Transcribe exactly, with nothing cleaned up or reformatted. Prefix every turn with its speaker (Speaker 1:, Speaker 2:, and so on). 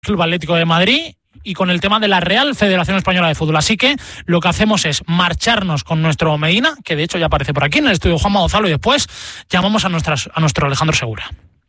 Speaker 1: Club Atlético de Madrid y con el tema de la Real Federación Española de Fútbol. Así que lo que hacemos es marcharnos con nuestro Medina, que de hecho ya aparece por aquí en el estudio Juanma Gonzalo, y después llamamos a, nuestras, a nuestro Alejandro Segura.